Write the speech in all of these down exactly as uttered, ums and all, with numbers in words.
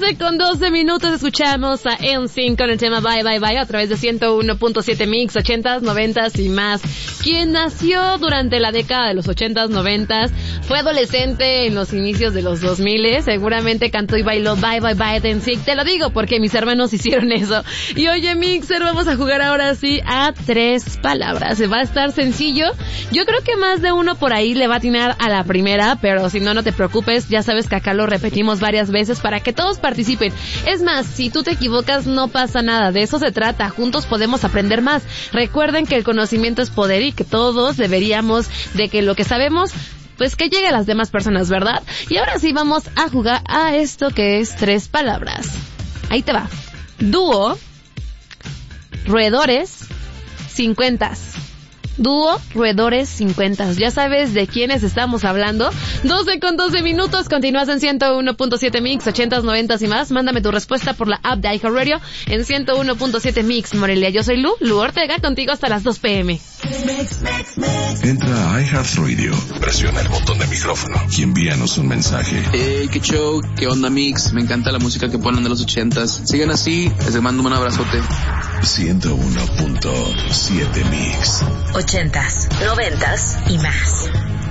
doce con doce minutos escuchamos a N Sync con el tema Bye Bye Bye a través de ciento uno punto siete Mix, ochentas, noventas y más. Quien nació durante la década de los ochentas, noventas, fue adolescente en los inicios de los dos miles, seguramente cantó y bailó Bye Bye Bye de N Sync. Te lo digo porque mis hermanos hicieron eso. Y oye, Mixer, vamos a jugar ahora sí a tres palabras. Va a estar sencillo. Yo creo que más de uno por ahí le va a atinar a la primera, pero si no, no te preocupes. Ya sabes que acá lo repetimos varias veces para que todos participen. Es más, si tú te equivocas, no pasa nada. De eso se trata. Juntos podemos aprender más. Recuerden que el conocimiento es poder y que todos deberíamos de que lo que sabemos, pues que llegue a las demás personas, ¿verdad? Y ahora sí vamos a jugar a esto que es tres palabras. Ahí te va. Dúo, roedores, cincuentas. Dúo, roedores, cincuentas. Ya sabes de quiénes estamos hablando. doce con doce minutos. Continúas en ciento uno punto siete Mix, ochentas, noventas y más. Mándame tu respuesta por la app de iHeartRadio en ciento uno punto siete Mix, Morelia. Yo soy Lu, Lu Ortega, contigo hasta las dos pm. Entra a iHeartRadio, presiona el botón de micrófono y envíanos un mensaje. Hey, qué show, qué onda, Mix. Me encanta la música que ponen de los ochentas. Sigan así, les mando un abrazote. ciento uno punto siete Mix. Ochentas, noventas y más.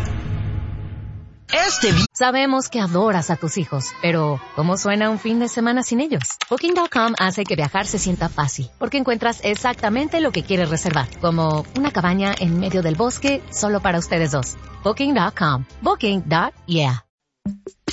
Este vi- Sabemos que adoras a tus hijos, pero ¿cómo suena un fin de semana sin ellos? Booking punto com hace que viajar se sienta fácil, porque encuentras exactamente lo que quieres reservar, como una cabaña en medio del bosque solo para ustedes dos. Booking punto com. Booking. Yeah.